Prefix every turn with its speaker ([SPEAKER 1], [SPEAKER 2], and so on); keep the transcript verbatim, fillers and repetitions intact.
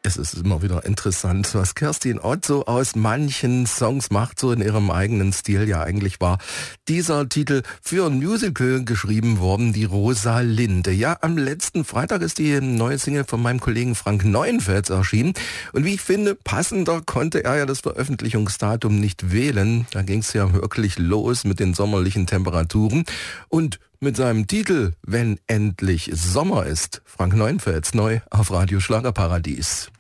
[SPEAKER 1] Es ist immer wieder interessant, was Kerstin Ott so aus manchen Songs macht, so in ihrem eigenen Stil. Ja, eigentlich war dieser Titel für ein Musical geschrieben worden, die Rosalinde. Ja, am letzten Freitag ist die neue Single von meinem Kollegen Frank Neuenfels erschienen. Und wie ich finde, passender konnte er ja das Veröffentlichungsdatum nicht wählen. Da ging es ja wirklich los mit den sommerlichen Temperaturen. Und mit seinem Titel Wenn endlich Sommer ist. Frank Neuenfels neu auf Radio Schlagerparadies.